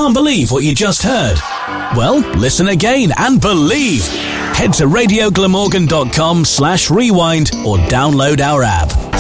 Can't believe what you just heard? Well, listen again and believe. Head to radioglamorgan.com/rewind or download our app.